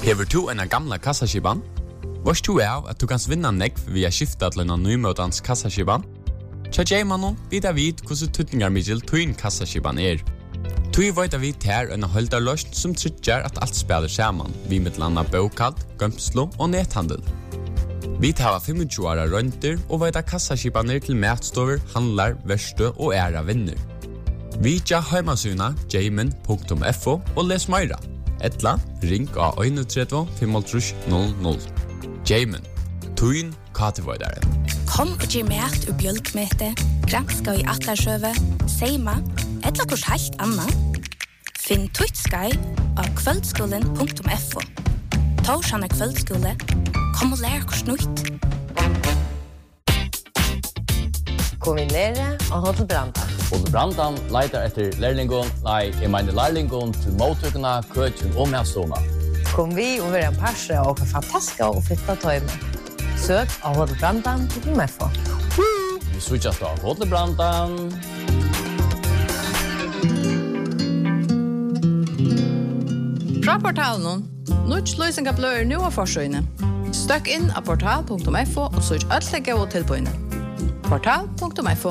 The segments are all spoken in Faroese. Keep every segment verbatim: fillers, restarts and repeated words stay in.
Hever du en gamla kassaskiban? Vars du er at du kan vinna nekv via skifta til en nymøtans kassaskiban? Tja Jaimanon vidar vid hvordan tutningar middel tuin kassaskiban er. Tui vita vi ter en holdarløst som tryggjar at alt spelar saman, vi mittlanda bokald, gømslo og nethandel. Vi tar tjuefem åra rønter og vita kassaskibaner til matstover, handlar, verstø og æra vinner. Vi tja heimasuna jaimen punktum f o og les meira. Etla, ring av tre ett fem null null. Jaimen, tuin katevoidare. Kom og gi mat og bjølkmete, granska i atlarsøve, seima, etla kurs helt anna. Finn Twitchsky av kvöldskolen punktum f o. Torsjane kvöldskole, kom og lær kurs nytt. Kombinere og Hotel Brandan. Hotel Brandan leitar etter lærlingon, nei, jeg mener lærlingon til mottøkene, køtjen og medstående. Kom vi og være en parse og en fantastisk og flytta tøyme. Søk av Hotel Brandan punktum f o. Vi switchas av Hotel Brandan. Fra portalen, Nuts løsninga blør nu av forsøyne. Støkk inn av portal punktum f o og søk alle gode tilbøyne. portal punktum f o.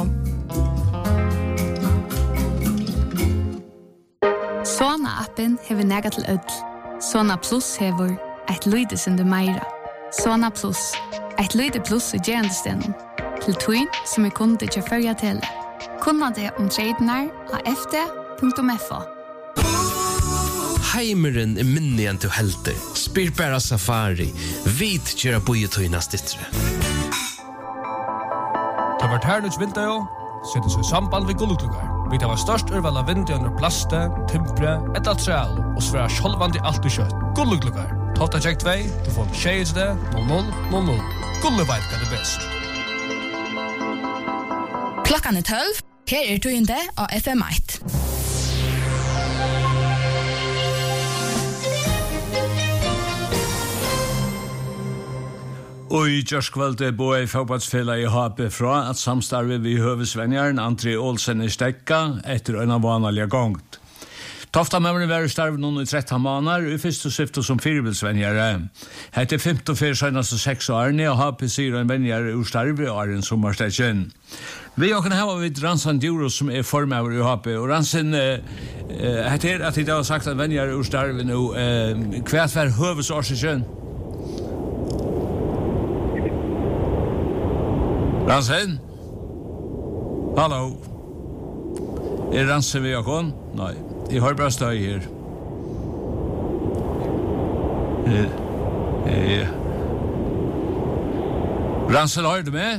Sona-appen hever nega til ødel. Sona Plus hever eit lyde sinde meira. Sona Plus, eit lyde plus i gerandestenen. Til tuin som er kunde til førja til. Kunna det om tradenar av f d punktum f o. Heimeren er minne igjen til helter. Spyr bæra safari. Vit kjøra bojetøyna stittre. Det var tærnuts vinter jo, setter seg samband ved gullutlugar. Vi tar størst urval av vinter under plaste, timpre, et altreal, og sværa sjolvandi alt og kjøtt. Gullutlugar. Tofta tjekk tvei, du får tjejsde, null null null null. Gulluveit kan det best. Klokkan er tolv, her er tøyende av F M ett. Og i Gjørskvalde bor jeg fotballsfellet i H P fra at samstarve vi høvesvenjeren André Olsen i stekka etter en av vanlige gongt. Tofta med meg være starve noen i tretton måneder, i første syfte som firebilsvenjere. Hette femton fyrir seneste seks årene, og H P sier en venjere ur starve og er en sommerstekken. Vi har kunnet ha vidt Ransan Djuros som er formøver i H P, og Ransan uh, uh, heter at jeg har sagt at venjere ur starve nå, uh, hvert hver høvesårsikken. Ransen? Hallo? Er Ransen ved åkken? Nei, jeg har bare støy her. Eh, eh. Ransen, har du med?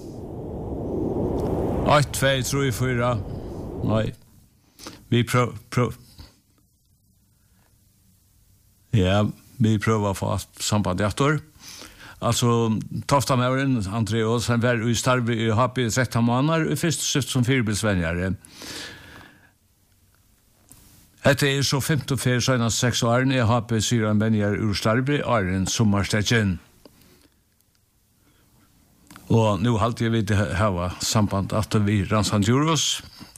ett, två, tre, fyra. Nei. Vi prøv, prøv. Ja, vi prøver å få samband etter. Altså, Tofta Mauren, André Olsen, var i starve i H P i tretton måneder, og først syft som firebilsvenjere. Hette er så femton fyrir senast seks årene, i H P syr en venjere ur starve, og er en sommerstekken. Og nå halte jeg vidt hava samband at vi Ransan Djuros.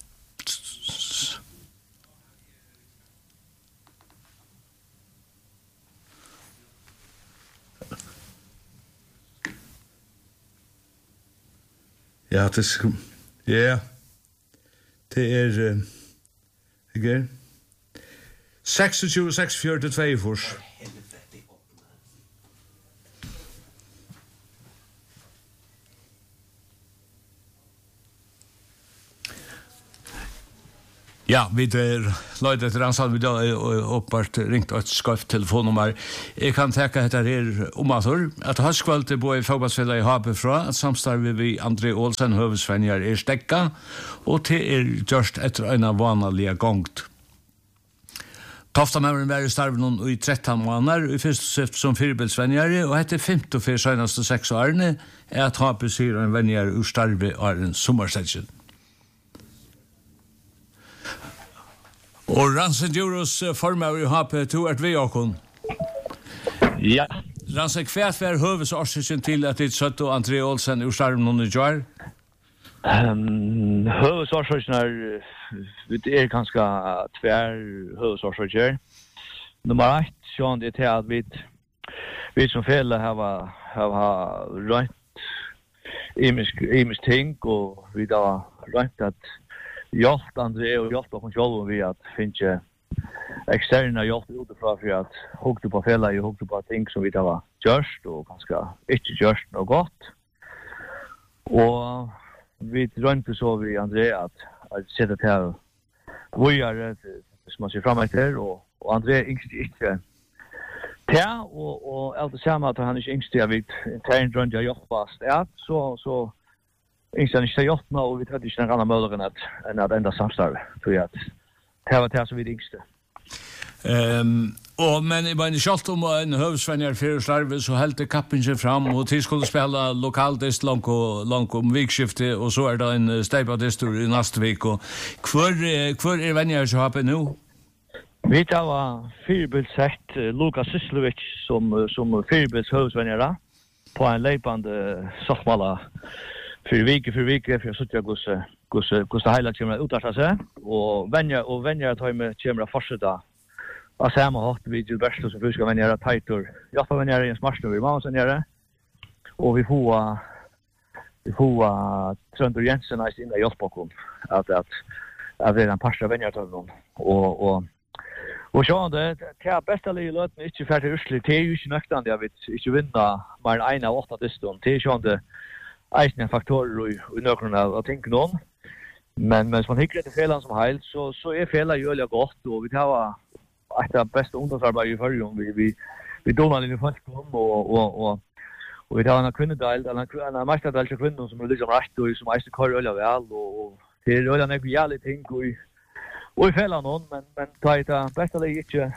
Ja, det er, ja, det er, uh, ikke er, tjueseks, seks fjorten, två fors. Ja, vi er løyde etter ansvar, vi har oppbart ringt et skøft telefonnummer. Jeg kan tenke etter her om at at høstkvalt er både fotballsfellet i H P fra, at samstarve vi André Olsen, høvesvenjer er stekka, og til er gjørst etter en av vanlige gongt. Tofta med meg i starve noen i tretton måneder, i første syft som firebilsvenjere, og etter femton fyrir seneste seks årene, er at H P sier en venjere ur starve og en sommerseksjon. Og Ransan Djuros formøver i H P, to er vi åkken. Ja. Ransan, hvert var høvesårsikken til at ditt søtt og André Olsen ur starven noen i jar? Um, høvesårsikken er, det er ganske tver høvesårsikker. nummer ett så det till att vi vi som fel har har rätt imisk imisk ting och vi då rätt att hjälpt André och hjälpt på kontroll vi att finna externa hjälp utifrån för att hugga på fälla ju hugga på ting som vi då var just och ganska inte just något gott. Och vi drömde så vi André att att sätta till vi är som man ser fram emot och och André inte inte ja och och allt det samma att han är inte jag vet internt runt jag jobbar ja så så inte inte jag nu och vi hade inte några andra möjligheter att än att ända samstarv tror jag att det var det som vi tänkte. Ehm och men i var skalt om en hövsvänjar för slarv så helt kappen sig fram och till skulle spela lokalt ist långt och långt om vikskifte och så är det en step av det i nästa vecka och kvar kvar är vänjar så har nu. Vi tar fyrbildsett Lukas Syslovic som som fyrbilds hövsvänjar på en löpande soffmala för vecka för vecka för så jag går så går så går så hela kommer ut att säga och vänjar och vänjar tar med kommer att fortsätta. Och samma har vi ju bäst så ska vänja tighter. Jag får vänja en smash nu i månaden nere. Och vi får vi får Trönder Jensen nice in i Josbokon att att att det är en pasta vänja tar dem och och och så det är bästa läget låt inte färdigt ursligt det är ju inte nöktan jag vet inte vinna men en av åtta diston det är ju inte en faktor och och några av tänker någon men men som man hickar det felan som helt så så är fela ju öliga gott och vi tar att det bästa ungdomsarbete i förrjun vi vi vi donar lite folk kom och och och och vi tar en kvinnodel en en mästardel till kvinnor som är liksom rätt och som är kör öliga väl och det är öliga några jävla ting och och i fällan någon men men tar det bästa det inte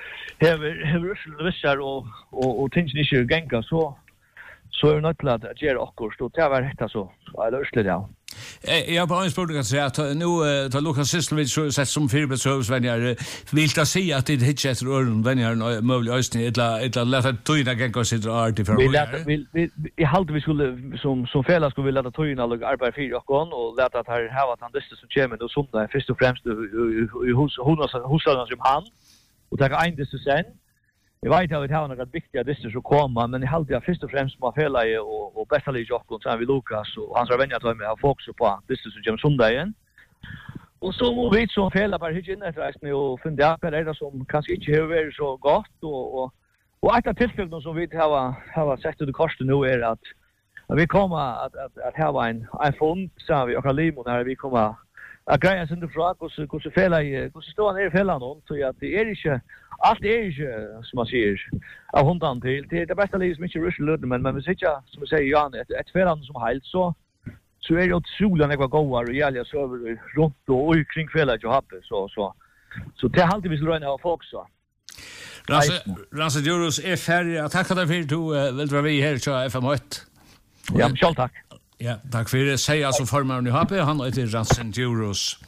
här här vissar och och och tänker inte gänga så så är något lätt att göra också stå till var detta så är det ursligt ja. Jag har bara en språk att säga att nu tar Lukas Syslovic så sett som fyrbetsövsvänjar vill ta säga att det inte heter öron vänjar möjligt östning eller eller låta tojna gänga sitt art för vi vi vi hade vi skulle som som fälla skulle vi låta tojna och arbeta för och och låta att här ha att han det som kommer och sunda först och främst i hos hos hos som han och ta en det sen. Jag vet att vi har några viktiga distor som kommer, men jag hade först och främst med fälla och och bästa lig och så vi Lukas och hans vänner tar med har fokus på distor som kommer söndagen. Och så må vi så fälla bara hit in efter och fundera på det som kanske inte har varit så gott och och och ett av tillfällena som vi har har sett det kostar nu är att vi kommer att att att ha en en fond så vi och Limon när vi kommer att greja sen det fråga och så hur så fälla hur så står ner fällan då så att det är inte allt är ju som man säger av hundan till det är det bästa livet som inte rusar löd men men vi sitter som jag säger Jan ett ett fällan som helt så så är det ju solen jag går och jag så runt och kring fällan jag har så så så det har alltid vi skulle röna folk så Rasse Rasse Juros är färdig att tacka dig för du vill dra vi här så F M ett. Ja, själv tack. Ja, tack för det. Säg alltså formaren i H P, han heter Rasse Juros.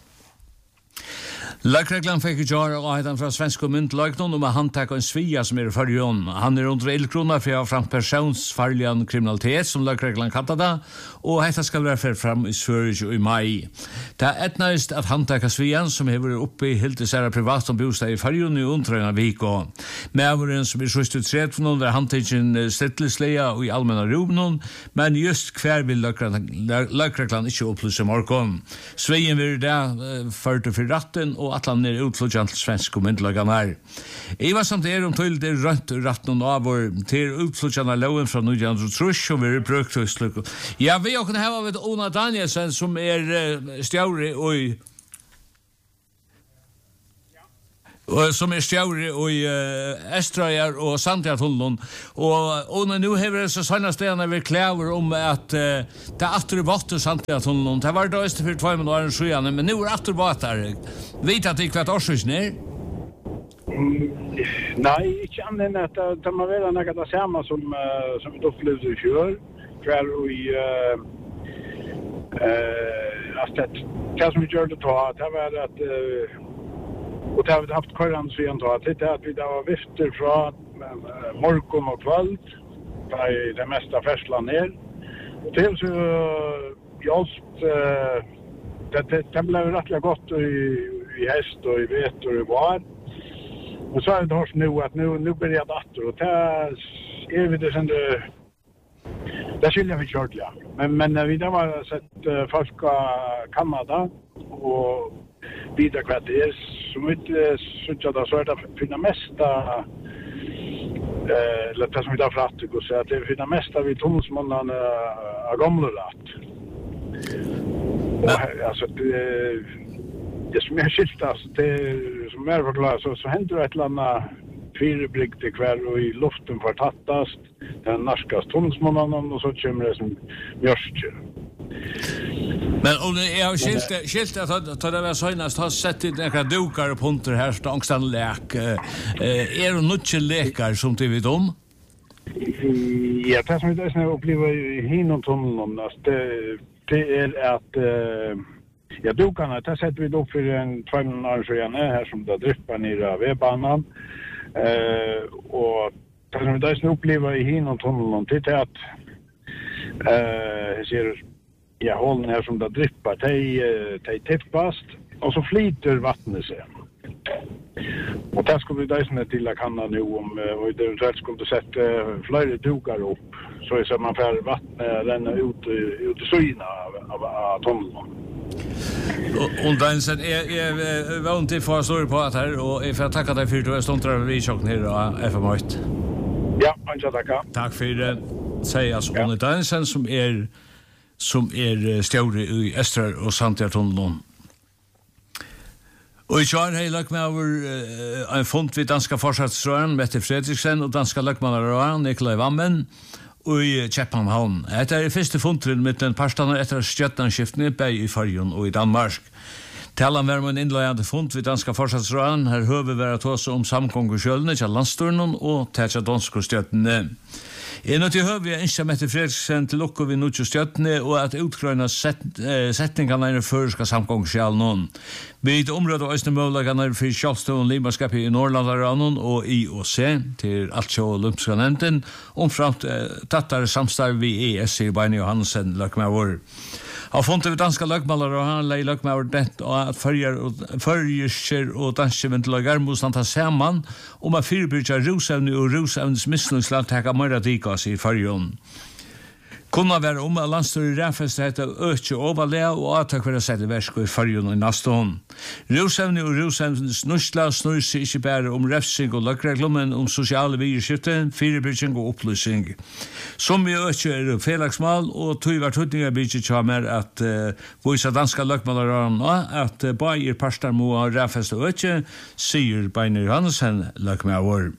Lagreglan fikk ikke gjøre og heter fra svenske myndløgnen om å handtake en svia som er i førjon. Han er under ildkrona for å ha fram personsfarlig kriminalitet, som lagreglan kallar det, og dette skal være ført fram i Sverige i mai. Det er etnast at handtake svian som har vært oppe i helt især privat om bostad i førjon i undrøyna viko. Medvaren som er sjukt utredt for noen er handtaken stedtlesleia og i allmänna rumnen, men just hver vil lagreglan ikke opplyse morgon. Svien vil det ført for ratten og at han er utflodjant til svensk og myndelagan her. Jeg var samt er om tøyl det rønt ratten av vår til utflodjant av loven fra nitton trus og vi er brukt og sluk. Ja, vi har kunnet hava ved Ona Danielsen som er uh, stjauri og og som er stjauri og uh, Estrajar og Sandjatullon og Ona nu hever det så sanna stedene vi klæver om at uh, det er atter vatt og Sandjatullon det var da øst for två minutter sjøene men nu er atter vatt her vet at det ikke vært årsøysen her? Nei, ikke annet enn at det må være noe det samme som, uh, som vi opplevde i fjør hver og i uh, uh, at det, det som vi gjør det ta det var at uh, och det har vi haft körande så igen att det att vi där var vifter från morgon och kväll där det mesta färslan ner till så just det det blev rätt gott i i häst och i vet och i var Och så är det hörs nu att nu, nu börjar jag dator och det är vi det sen det det skiljer vi kört, ja. Men, men vi har var sett uh, folk av Kanada och vidare kvart det är som inte så att så är det för det mesta eh eller det som vi har fått och så att det för det mesta vi tomsmånen av gamla rätt. Och alltså det det som är skilt alltså det som är förklarat så så händer det ett landa fyrebrygg till kvar och i luften förtattast den narskas tomsmånen och så kommer det som mjörster. Men om jag har skilt skilt att ta det var senast har sett det några dukar och punter här stangstan lek. Eh är det något lekar som du vet om? Ja, det som vi där upplever i hinom tunneln det det är att eh ja dukarna det sätter vi upp för en två år sedan här som det drippar ner av vägbanan. Eh och det som vi där upplever i hinom tunneln det är att eh ser ja, hålen här som det drippar, de, de tippast, och så flyter vattnet sig. Och där skulle vi där till att kanna nu om och eventuellt skulle sätta flera dukar upp så är så man får vattnet ränna ut, ut i syna av, av, av tunneln. Och, och den sen är, är var inte för står på att här och jag får tacka dig för att du har stått där och ridsjocken här och F M åtta. Ja, jag tackar. Tack för det. Säg alltså ja. Den sen som är som är stjärre i Öster och Santiago. Och jag har hela med över uh, en fond vid danska forsvarsrören Mette Fredriksen och danska lökmanaren Nikolaj Vammen och i Köpenhamn. Det är det första fondet med den parstanen efter stjärnskiftet på i Färjön och i Danmark. Talan var en inlejande fond vid danska forsvarsrören här höver vara tås om samkonkurrensjölene til landstörnen och tätja danska stjärnene. En av de høver jeg ikke Mette Fredriksen til lukke vi nødt til støttene og at utgrønne set, eh, setningene er føreska samgångskjall noen. Vi i området og østene målagene er for kjallstående limaskap i Norrlandarannon og I O C til Altsjå og Lumpska nevnden omframt eh, tattere samstarv vi E S i Beine Johansen løk med vår. Av fondet ved danska løkmaler og han leie løk med vår dett og at førjersker og danske venteløyger motstand ta sammen om at fyrbyrja rusevne og rusevnes misnøysland teka møyra dikas i Färjön. Kunna være om at landstyret ræfeste hette økje overlea og avtak være sett i versko i Färjön og i Naston. Rusevne og rusevnes nøysla snur seg ikke bare om refsing og løkreglum, men om sosiale virskifte, fyrirbyrjing og opplysning. Som vi økje er felaksmal, og tog var tøtninga bygge kommer at uh, vise danska løkmalaren at uh, bare parstar må ha ræfeste økje, sier Beine Johansen løkmalaren.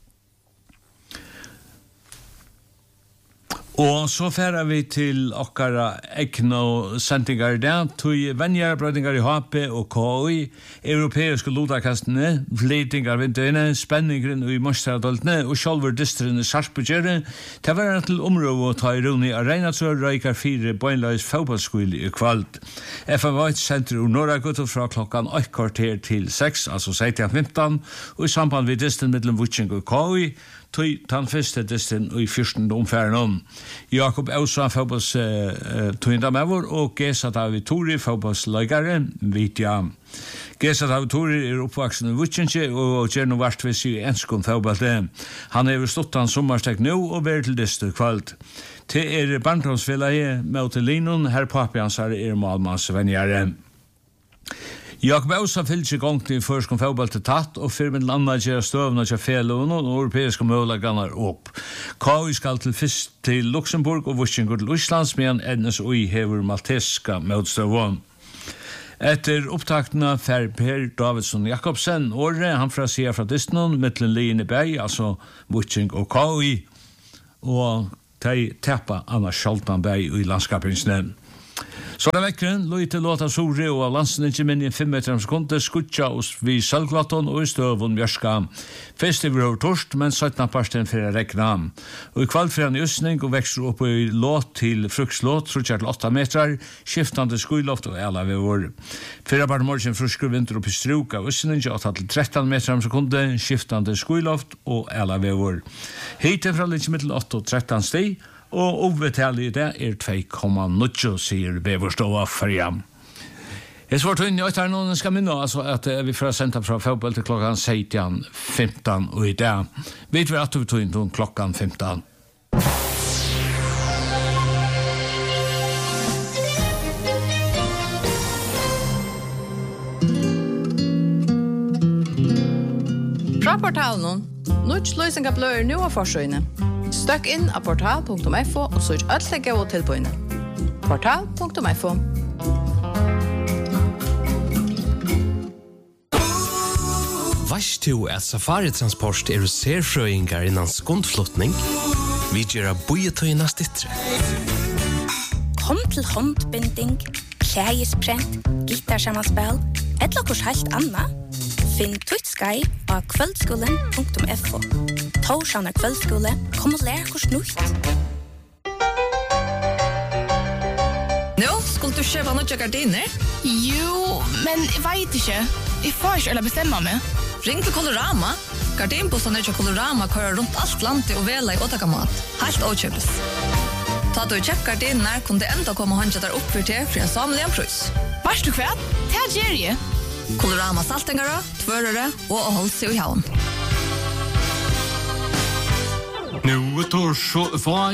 Og så færer vi til okkara ekno sendingar der, tog vennjærbrøydingar i H P og K I, europeiske lodakastene, flytingar vinduene, spenningren i Mørstadoltene og sjálfur distrene Sarpsborgere, til være til området å ta i runi Arenatrør røykar fire bøynløys fotballskole i kvalt. F M åtta sender ur Norragutto fra klokkan åtte kvarter til seks, altså sytten femten, og i samband med distren mellom Vutsing og K I, tog den første distren i fyrsten omfæren. Jakob Ausa, fotballs uh, tøynda med vår, og Gesa David Tori, fotballsløygare, vidja. Gesa David Tori er oppvaksen i Vutsingje, og gjør noe verstvis i enskund fotballet. Han er stått han sommerstek nå, og vært til distet kvalt. Til er barndomsfellet med til Linon, her papiansar er malmannsvennjære. Jakob Ausa fyllt seg gong til førskom fotball til tatt, og fyrir med landa gjør støvna til felån og europeiske målaganar opp. K I skal til fyrst til Luxemburg og Vutsingor til Islands, medan N S O I hever malteska motstøvån. Etter opptaktene fer Per Davidsson Jakobsen, åre, han fra sida fra Disnon, mittlen Line Berg, altså Vutsing og K I, og de teppa Anna Scholtan Berg i landskapingsnevn. Så det vekkeren, Løyte låta Sore og av landsen ikke minne i fem meter om sekunder, skutja oss vid Sølglaton og i støvun Bjørska. Først er vi over torst, men søttna parsten for å rekna. Og i kvaldfrian i Østning og vekster opp i låt til frukslåt, trutja til åtta metrar, skiftande skuiloft og ala ved vår. Fyra part morgen frusker vinter opp i struk av Østning, åtta til tretton meter om sekunder, skiftande skuiloft og ala ved vår. Hiten fra litt mittel åtta og tretton steg, og overtallet i det er två komma nio, sier Beverstova Färjan. Jag svårt att jag tar någon ska minna alltså att vi får sända från fotboll till klockan sjutton femton och idag vet vi att vi tog in klockan femton. Fra portalen, Nuts løysinga blør nu av forsøyne. Støkk inn av portal punktum f o og søk alle gode tilbøyne. portal punktum f o. Vars du at Safari-transport er serfrøyngar innan skundflotning? Vi gjør bojetøyna stittre. Kom til håndbinding, klægesprent, gitarsammanspel, et lakkurs helt anna. Finn Tutskai av kveldskolen punktum f o. Torsjana kveldskole, kom og lær hos nukt. Nå, skulle du kjøpe noe gardiner? Jo, men jeg vet ikke. Jeg får ikke eller bestemme meg. Ring til Colorama. Gardinbostene til Colorama kører rundt alt landet og vela i åtakamat. Helt åkjøpes. Ta du kjøpt gardiner, kunne det enda komme og håndje der opp for til for en samlig en prøys. Vars du hva? Det er Jerry. Colorama saltengare, tvørere og å holde seg i havn. Nu är det så